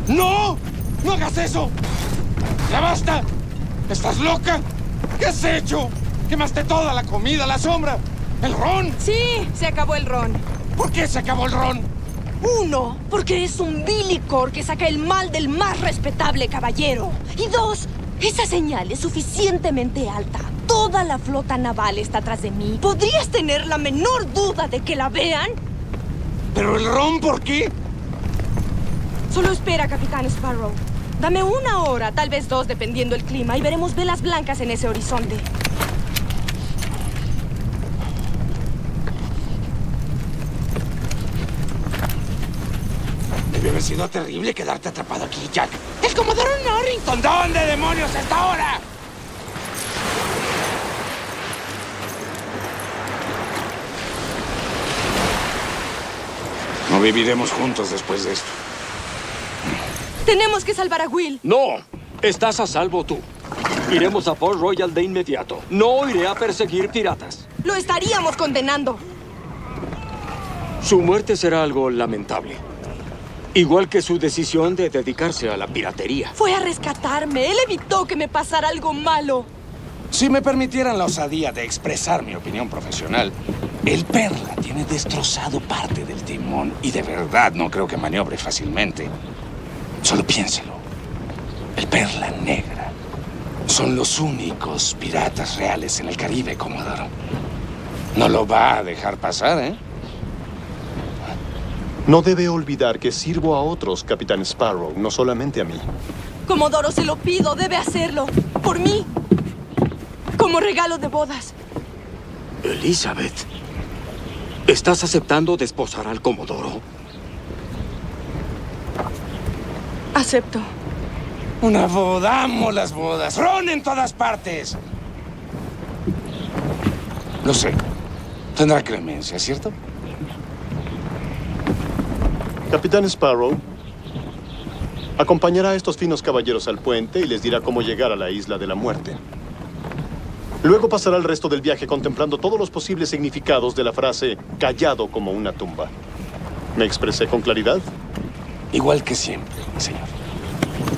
¡No! ¡No hagas eso! ¡Ya basta! ¿Estás loca? ¿Qué has hecho? Quemaste toda la comida, la sombra, el ron. Sí, se acabó el ron. ¿Por qué se acabó el ron? 1, porque es un bilicor que saca el mal del más respetable caballero. Y 2, esa señal es suficientemente alta. Toda la flota naval está atrás de mí. ¿Podrías tener la menor duda de que la vean? ¿Pero el ron por qué? Solo espera, Capitán Sparrow. Dame 1 hora, tal vez 2, dependiendo el clima, y veremos velas blancas en ese horizonte. Debe haber sido terrible quedarte atrapado aquí, Jack. ¡El Comodoro Norrington! ¿Dónde demonios está ahora? No viviremos juntos después de esto. Tenemos que salvar a Will. No, estás a salvo tú. Iremos a Port Royal de inmediato. No iré a perseguir piratas. Lo estaríamos condenando. Su muerte será algo lamentable. Igual que su decisión de dedicarse a la piratería. Fue a rescatarme. Él evitó que me pasara algo malo. Si me permitieran la osadía de expresar mi opinión profesional, el Perla tiene destrozado parte del timón y de verdad no creo que maniobre fácilmente. Solo piénselo. El Perla Negra son los únicos piratas reales en el Caribe, Comodoro. No lo va a dejar pasar, ¿eh? No debe olvidar que sirvo a otros, Capitán Sparrow, no solamente a mí. Comodoro, se lo pido. Debe hacerlo. Por mí. Como regalo de bodas. Elizabeth, ¿estás aceptando desposar al Comodoro? Acepto. Una boda, amo las bodas. ¡Ron en todas partes! Lo sé. Tendrá clemencia, ¿cierto? Capitán Sparrow acompañará a estos finos caballeros al puente y les dirá cómo llegar a la Isla de la Muerte. Luego pasará el resto del viaje contemplando todos los posibles significados de la frase callado como una tumba. ¿Me expresé con claridad? Igual que siempre, señor.